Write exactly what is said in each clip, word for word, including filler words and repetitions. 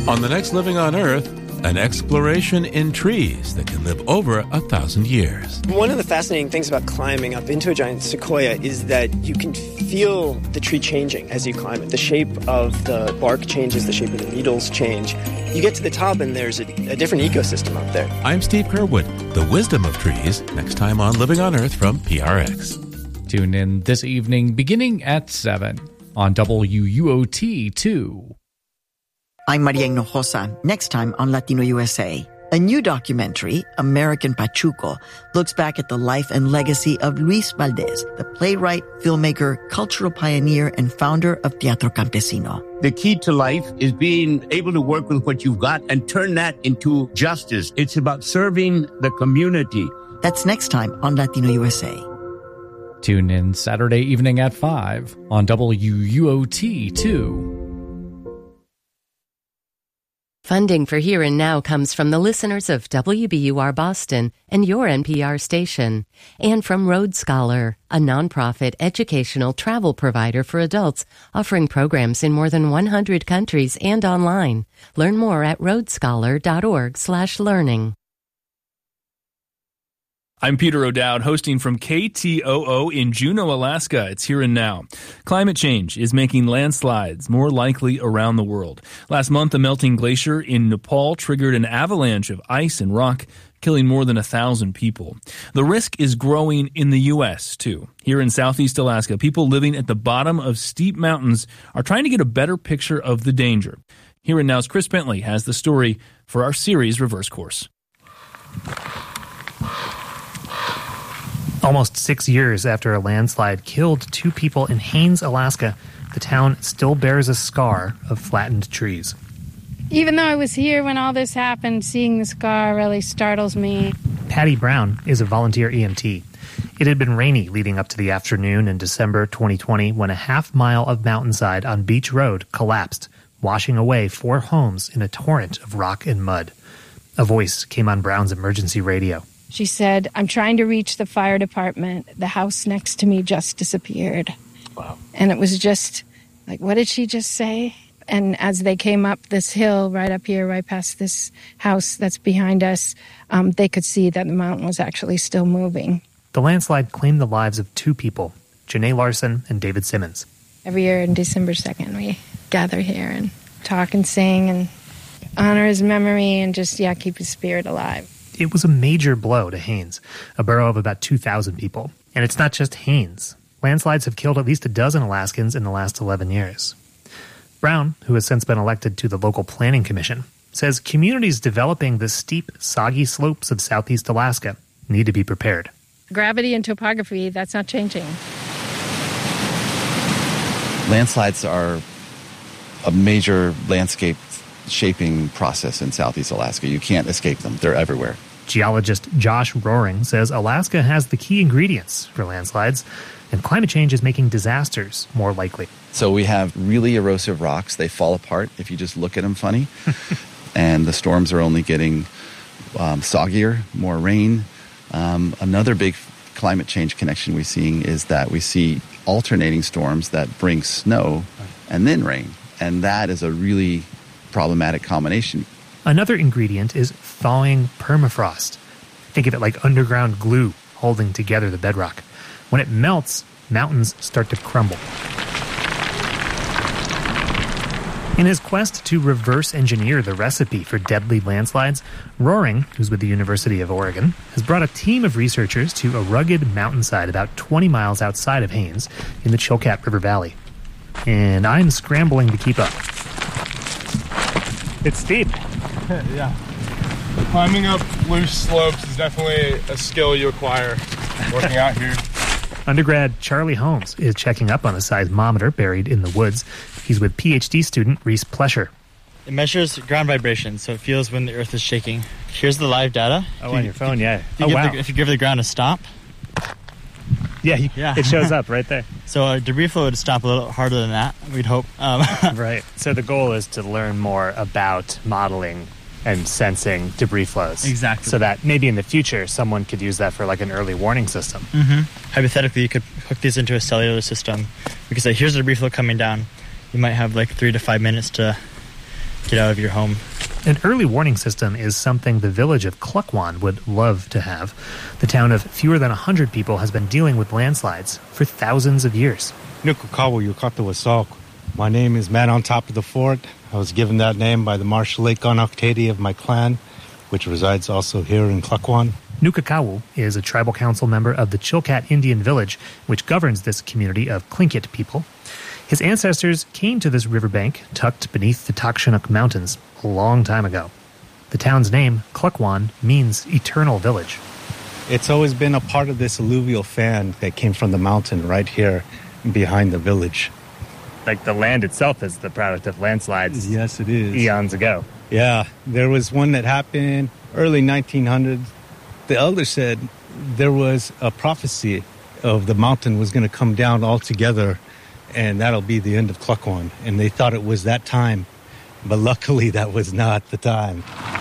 On the next Living on Earth, an exploration in trees that can live over a thousand years. One of the fascinating things about climbing up into a giant sequoia is that you can feel the tree changing as you climb it. The shape of the bark changes, the shape of the needles change. You get to the top and there's a, a different ecosystem up there. I'm Steve Kerwood. The wisdom of trees, next time on Living on Earth from P R X. Tune in this evening beginning at seven on W U O T two. I'm Maria Hinojosa, next time on Latino U S A. A new documentary, American Pachuco, looks back at the life and legacy of Luis Valdez, the playwright, filmmaker, cultural pioneer, and founder of Teatro Campesino. The key to life is being able to work with what you've got and turn that into justice. It's about serving the community. That's next time on Latino U S A. Tune in Saturday evening at five on W U O T two. Funding for Here and Now comes from the listeners of W B U R Boston and your N P R station, and from Road Scholar, a nonprofit educational travel provider for adults offering programs in more than one hundred countries and online. Learn more at roadscholar.org slash learning. I'm Peter O'Dowd, hosting from K T O O in Juneau, Alaska. It's Here and Now. Climate change is making landslides more likely around the world. Last month, a melting glacier in Nepal triggered an avalanche of ice and rock, killing more than a thousand people. The risk is growing in the U S, too. Here in Southeast Alaska, people living at the bottom of steep mountains are trying to get a better picture of the danger. Here and Now's Chris Bentley has the story for our series Reverse Course. Almost six years after a landslide killed two people in Haines, Alaska, the town still bears a scar of flattened trees. Even though I was here when all this happened, seeing the scar really startles me. Patty Brown is a volunteer E M T. It had been rainy leading up to the afternoon in December twenty twenty when a half mile of mountainside on Beach Road collapsed, washing away four homes in a torrent of rock and mud. A voice came on Brown's emergency radio. She said, "I'm trying to reach the fire department. The house next to me just disappeared." Wow. And it was just like, what did she just say? And as they came up this hill right up here, right past this house that's behind us, um, they could see that the mountain was actually still moving. The landslide claimed the lives of two people, Janae Larson and David Simmons. Every year on December second, we gather here and talk and sing and honor his memory and just, yeah, keep his spirit alive. It was a major blow to Haines, a borough of about two thousand people. And it's not just Haines. Landslides have killed at least a dozen Alaskans in the last eleven years. Brown, who has since been elected to the local planning commission, says communities developing the steep, soggy slopes of southeast Alaska need to be prepared. Gravity and topography, that's not changing. Landslides are a major landscape shaping process in southeast Alaska. You can't escape them. They're everywhere. Geologist Josh Roaring says Alaska has the key ingredients for landslides, and climate change is making disasters more likely. So we have really erosive rocks. They fall apart if you just look at them funny. And the storms are only getting um, soggier, more rain. Um, another big climate change connection we're seeing is that we see alternating storms that bring snow and then rain. And that is a really problematic combination. Another ingredient is thawing permafrost. Think of it like underground glue holding together the bedrock. When it melts, mountains start to crumble. In his quest to reverse engineer the recipe for deadly landslides, Roaring, who's with the University of Oregon, has brought a team of researchers to a rugged mountainside about twenty miles outside of Haines in the Chilkat River Valley. And I'm scrambling to keep up. It's steep. Yeah. Climbing up loose slopes is definitely a skill you acquire working out here. Undergrad Charlie Holmes is checking up on a seismometer buried in the woods. He's with PhD student Reese Plesher. It measures ground vibrations, so it feels when the earth is shaking. Here's the live data. Oh, on you, your phone, yeah. If you, oh, give wow. the, if you give the ground a stop. Yeah, you, yeah. It shows up right there. So a debris flow would stop a little harder than that, we'd hope. Um, right. So the goal is to learn more about modeling and sensing debris flows. Exactly. So that maybe in the future, someone could use that for like an early warning system. Mm-hmm. Hypothetically, you could hook these into a cellular system. We could say, here's the debris flow coming down. You might have like three to five minutes to get out of your home. An early warning system is something the village of Klukwan would love to have. The town of fewer than one hundred people has been dealing with landslides for thousands of years. My name is Man on Top of the Fort. I was given that name by the Marshal Lake Gonoktadi of my clan, which resides also here in Klukwan. Nukakawu is a tribal council member of the Chilkat Indian village, which governs this community of Tlingit people. His ancestors came to this riverbank tucked beneath the Takshanuk Mountains a long time ago. The town's name, Klukwan, means eternal village. It's always been a part of this alluvial fan that came from the mountain right here behind the village. Like the land itself is the product of landslides. Yes, it is. Eons ago. Yeah, there was one that happened early nineteen hundreds. The elder said there was a prophecy of the mountain was going to come down altogether, and that'll be the end of Klukwan. And they thought it was that time, but luckily that was not the time.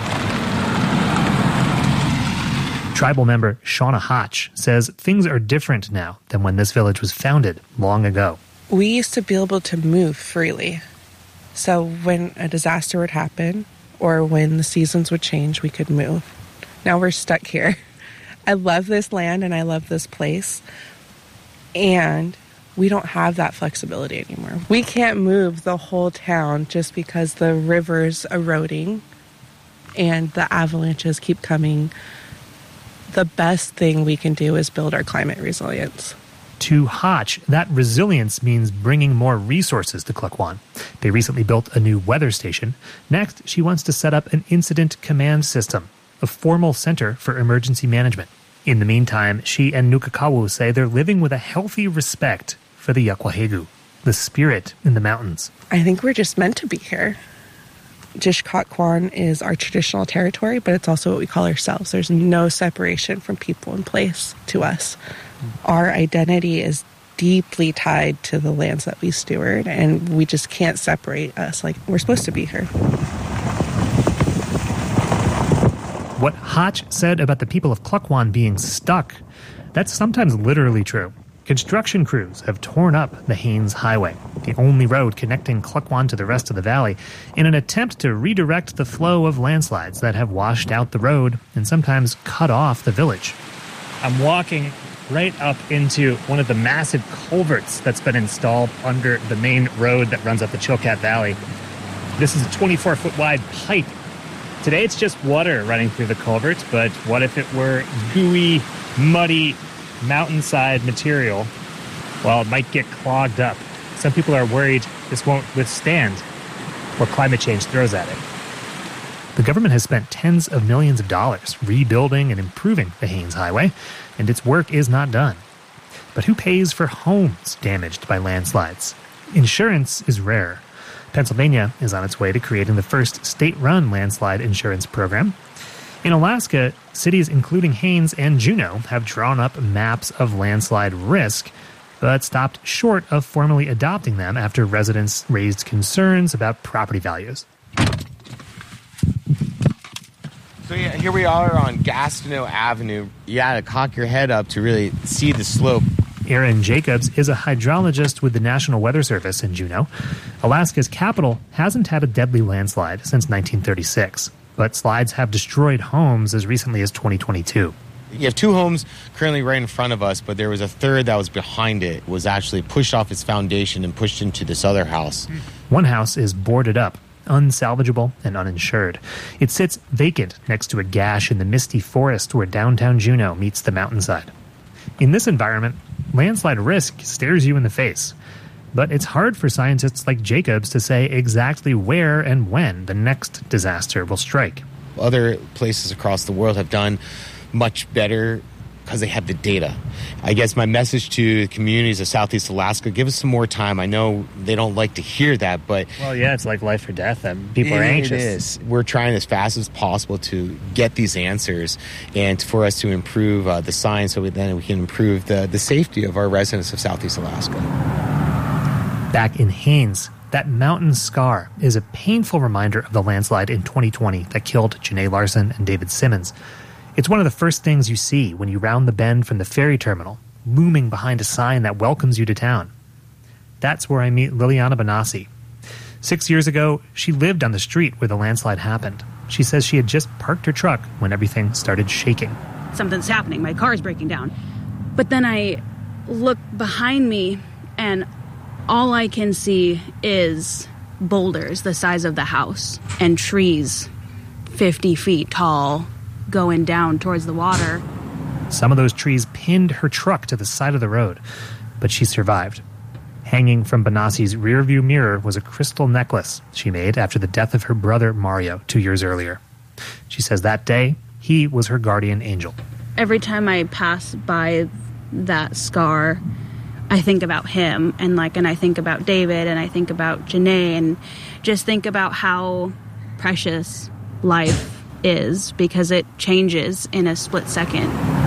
Tribal member Shauna Hotch says things are different now than when this village was founded long ago. We used to be able to move freely. So when a disaster would happen or when the seasons would change, we could move. Now we're stuck here. I love this land and I love this place. And we don't have that flexibility anymore. We can't move the whole town just because the river's eroding and the avalanches keep coming. The best thing we can do is build our climate resilience. To Hotch, that resilience means bringing more resources to Klukwan. They recently built a new weather station. Next, she wants to set up an incident command system, a formal center for emergency management. In the meantime, she and Nukakawu say they're living with a healthy respect for the Yaquahegu, the spirit in the mountains. I think we're just meant to be here. Jishkatwan is our traditional territory, but it's also what we call ourselves. There's no separation from people and place to us. Our identity is deeply tied to the lands that we steward, and we just can't separate us. Like, we're supposed to be here. What Hotch said about the people of Klukwan being stuck, that's sometimes literally true. Construction crews have torn up the Haines Highway, the only road connecting Klukwan to the rest of the valley, in an attempt to redirect the flow of landslides that have washed out the road and sometimes cut off the village. I'm walking right up into one of the massive culverts that's been installed under the main road that runs up the Chilkat Valley. This is a twenty-four foot wide pipe. Today it's just water running through the culvert, but what if it were gooey, muddy, mountainside material? Well, it might get clogged up. Some people are worried this won't withstand what climate change throws at it. The government has spent tens of millions of dollars rebuilding and improving the Haines Highway, and its work is not done. But who pays for homes damaged by landslides? Insurance is rare. Pennsylvania is on its way to creating the first state-run landslide insurance program. In Alaska, cities including Haines and Juneau have drawn up maps of landslide risk, but stopped short of formally adopting them after residents raised concerns about property values. So yeah, here we are on Gastineau Avenue. You gotta cock your head up to really see the slope. Aaron Jacobs is a hydrologist with the National Weather Service in Juneau. Alaska's capital hasn't had a deadly landslide since nineteen thirty-six, but slides have destroyed homes as recently as twenty twenty-two. You have two homes currently right in front of us, but there was a third that was behind it, was actually pushed off its foundation and pushed into this other house. One house is boarded up, unsalvageable and uninsured. It sits vacant next to a gash in the misty forest where downtown Juneau meets the mountainside. In this environment, landslide risk stares you in the face. But it's hard for scientists like Jacobs to say exactly where and when the next disaster will strike. Other places across the world have done much better because they have the data. I guess my message to the communities of Southeast Alaska, give us some more time. I know they don't like to hear that, but... Well, yeah, it's like life or death. And people are anxious. It is. We're trying as fast as possible to get these answers and for us to improve uh, the science so we, then we can improve the, the safety of our residents of Southeast Alaska. Back in Haines, that mountain scar is a painful reminder of the landslide in twenty twenty that killed Janae Larson and David Simmons. It's one of the first things you see when you round the bend from the ferry terminal, looming behind a sign that welcomes you to town. That's where I meet Liliana Benassi. Six years ago, she lived on the street where the landslide happened. She says she had just parked her truck when everything started shaking. Something's happening. My car's breaking down. But then I look behind me, and all I can see is boulders the size of the house and trees fifty feet tall going down towards the water. Some of those trees pinned her truck to the side of the road, but she survived. Hanging from Banassi's rearview mirror was a crystal necklace she made after the death of her brother Mario two years earlier. She says that day, he was her guardian angel. Every time I pass by that scar, I think about him, and like, and I think about David, and I think about Janae, and just think about how precious life is, because it changes in a split second.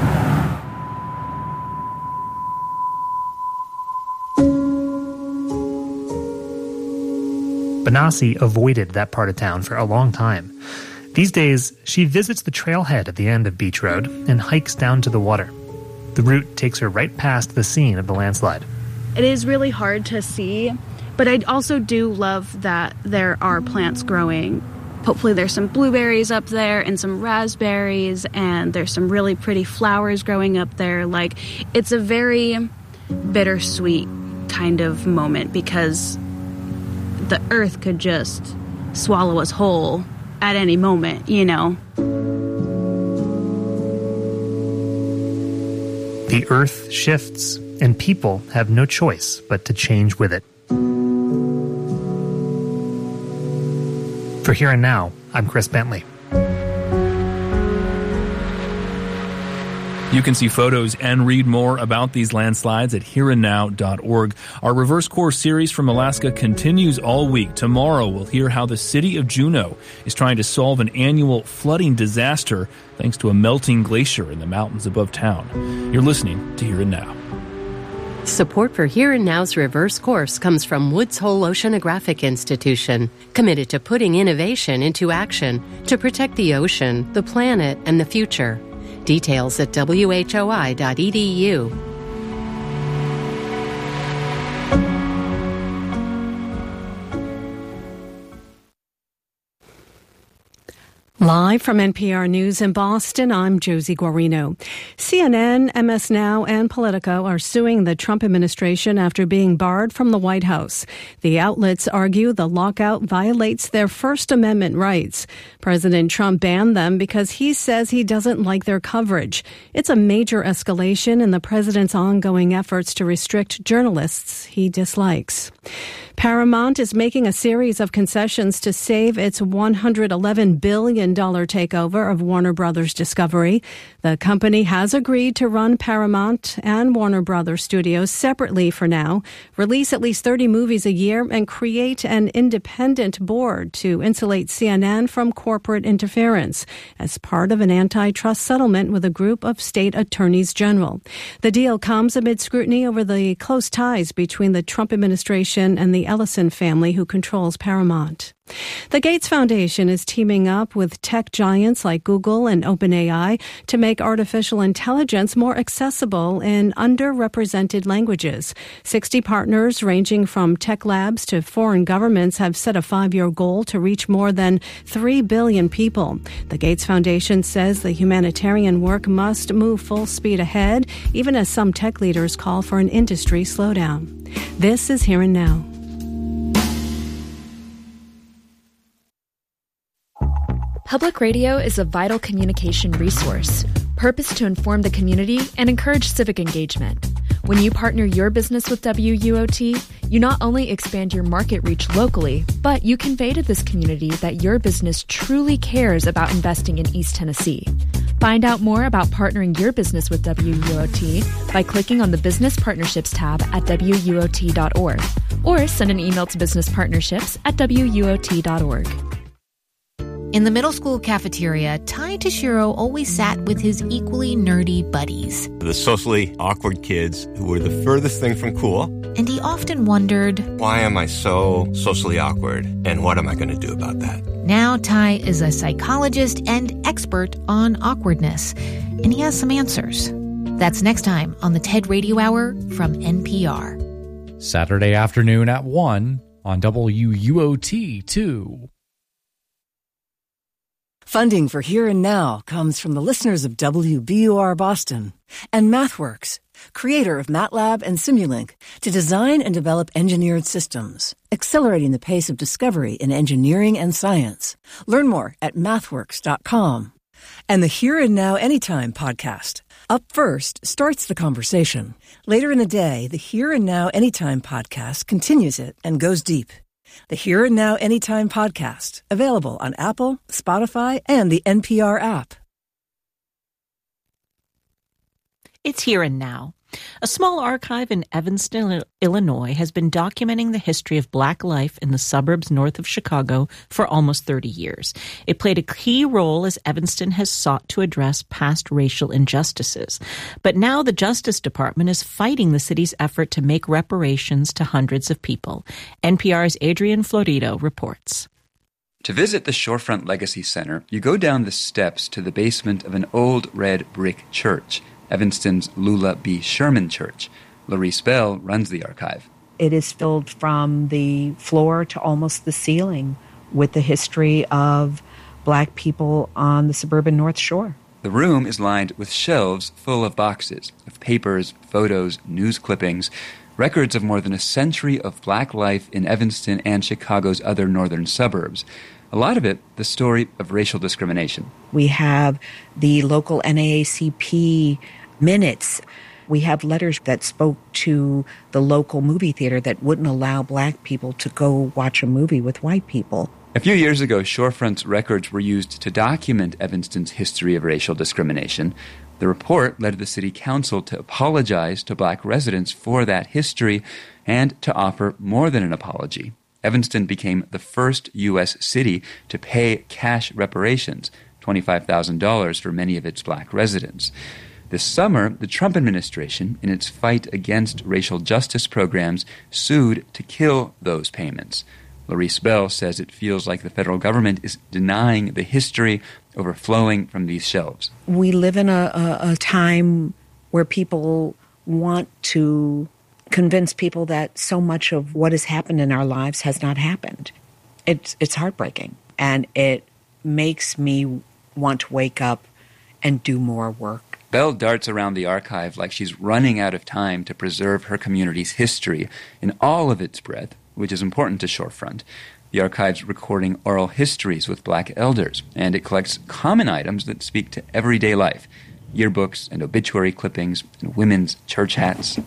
Banassi avoided that part of town for a long time. These days, she visits the trailhead at the end of Beach Road and hikes down to the water. The route takes her right past the scene of the landslide. It is really hard to see, but I also do love that there are plants growing. Hopefully there's some blueberries up there and some raspberries, and there's some really pretty flowers growing up there. Like, it's a very bittersweet kind of moment, because the earth could just swallow us whole at any moment, you know. The earth shifts, and people have no choice but to change with it. For Here and Now, I'm Chris Bentley. You can see photos and read more about these landslides at here and now dot org. Our Reverse Course series from Alaska continues all week. Tomorrow, we'll hear how the city of Juneau is trying to solve an annual flooding disaster thanks to a melting glacier in the mountains above town. You're listening to Here and Now. Support for Here and Now's Reverse Course comes from Woods Hole Oceanographic Institution, committed to putting innovation into action to protect the ocean, the planet, and the future. Details at W H O I dot E D U. Live from N P R News in Boston, I'm Josie Guarino. C N N, M S Now, and Politico are suing the Trump administration after being barred from the White House. The outlets argue the lockout violates their First Amendment rights. President Trump banned them because he says he doesn't like their coverage. It's a major escalation in the president's ongoing efforts to restrict journalists he dislikes. Paramount is making a series of concessions to save its one hundred eleven billion dollars takeover of Warner Brothers Discovery. The company has agreed to run Paramount and Warner Brothers Studios separately for now, release at least thirty movies a year, and create an independent board to insulate C N N from corporate interference as part of an antitrust settlement with a group of state attorneys general. The deal comes amid scrutiny over the close ties between the Trump administration and the Ellison family, who controls Paramount. The Gates Foundation is teaming up with tech giants like Google and OpenAI to make artificial intelligence more accessible in underrepresented languages. sixty partners ranging from tech labs to foreign governments have set a five-year goal to reach more than three billion people. The Gates Foundation says the humanitarian work must move full speed ahead, even as some tech leaders call for an industry slowdown. This is Here and Now. Public radio is a vital communication resource, purposed to inform the community and encourage civic engagement. When you partner your business with W U O T, you not only expand your market reach locally, but you convey to this community that your business truly cares about investing in East Tennessee. Find out more about partnering your business with W U O T by clicking on the Business Partnerships tab at W U O T dot org, or send an email to businesspartnerships at W U O T dot org. In the middle school cafeteria, Ty Tashiro always sat with his equally nerdy buddies. The socially awkward kids who were the furthest thing from cool. And he often wondered, why am I so socially awkward, and what am I going to do about that? Now Ty is a psychologist and expert on awkwardness, and he has some answers. That's next time on the TED Radio Hour from N P R. Saturday afternoon at one on W U O T two. Funding for Here and Now comes from the listeners of W B U R Boston and MathWorks, creator of MATLAB and Simulink, to design and develop engineered systems, accelerating the pace of discovery in engineering and science. Learn more at mathworks dot com. And the Here and Now Anytime podcast. Up first starts the conversation. Later in the day, the Here and Now Anytime podcast continues it and goes deep. The Here and Now Anytime podcast, available on Apple, Spotify, and the N P R app. It's Here and Now. A small archive in Evanston, Illinois, has been documenting the history of Black life in the suburbs north of Chicago for almost thirty years. It played a key role as Evanston has sought to address past racial injustices. But now the Justice Department is fighting the city's effort to make reparations to hundreds of people. N P R's Adrian Florido reports. To visit the Shorefront Legacy Center, you go down the steps to the basement of an old red brick church, Evanston's Lula B. Sherman Church. Larice Bell runs the archive. It is filled from the floor to almost the ceiling with the history of Black people on the suburban North Shore. The room is lined with shelves full of boxes of papers, photos, news clippings, records of more than a century of Black life in Evanston and Chicago's other northern suburbs. A lot of it, the story of racial discrimination. We have the local N double A C P minutes. We have letters that spoke to the local movie theater that wouldn't allow Black people to go watch a movie with white people. A few years ago, Shorefront's records were used to document Evanston's history of racial discrimination. The report led the city council to apologize to Black residents for that history and to offer more than an apology. Evanston became the first U S city to pay cash reparations, twenty-five thousand dollars for many of its Black residents. This summer, the Trump administration, in its fight against racial justice programs, sued to kill those payments. Larice Bell says it feels like the federal government is denying the history overflowing from these shelves. We live in a, a, a time where people want to convince people that so much of what has happened in our lives has not happened. It's, it's heartbreaking, and it makes me want to wake up and do more work. Bell darts around the archive like she's running out of time to preserve her community's history in all of its breadth, which is important to Shorefront. The archive's recording oral histories with Black elders, and it collects common items that speak to everyday life, yearbooks and obituary clippings and women's church hats.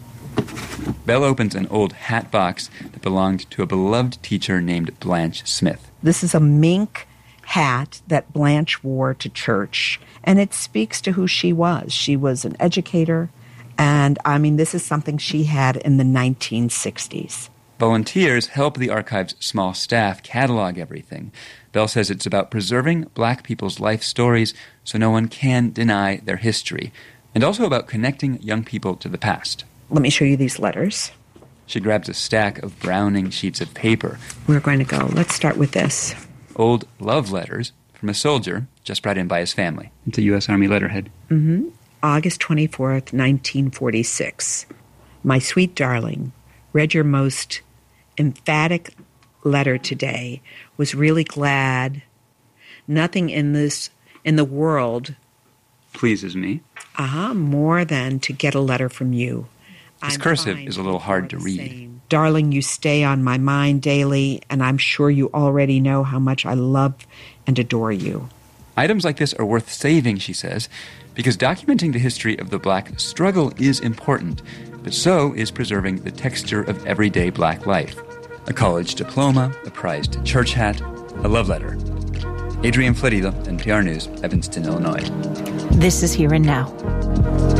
Bell opens an old hat box that belonged to a beloved teacher named Blanche Smith. This is a mink hat that Blanche wore to church, and it speaks to who she was. She was an educator, and I mean, this is something she had in the nineteen sixties. Volunteers help the archive's small staff catalog everything. Bell says it's about preserving Black people's life stories so no one can deny their history, and also about connecting young people to the past. Let me show you these letters. She grabs a stack of browning sheets of paper. We're going to go. Let's start with this. Old love letters from a soldier just brought in by his family. It's a U S Army letterhead. Mm-hmm. August twenty-fourth, nineteen forty-six. My sweet darling, read your most emphatic letter today. Was really glad. Nothing in this, in the world pleases me. Uh-huh, more than to get a letter from you. This I'm cursive is a little hard to read. Same. Darling, you stay on my mind daily, and I'm sure you already know how much I love and adore you. Items like this are worth saving, she says, because documenting the history of the Black struggle is important, but so is preserving the texture of everyday Black life. A college diploma, a prized church hat, a love letter. Adrian Florido, N P R News, Evanston, Illinois. This is Here and Now.